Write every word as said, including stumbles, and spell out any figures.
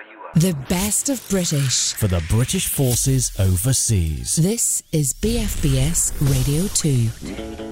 The best of British. For the British forces overseas. This is B F B S Radio two.